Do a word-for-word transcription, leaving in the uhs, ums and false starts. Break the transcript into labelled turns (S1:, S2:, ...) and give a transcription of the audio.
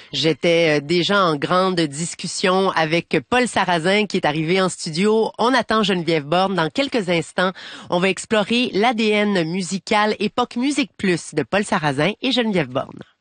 S1: J'étais déjà en grande discussion avec Paul Sarrazin qui est arrivé en studio. On attend Geneviève Borne dans quelques instants. On va explorer l'A D N musical époque Musique Plus de Paul Sarrazin et Geneviève Borne.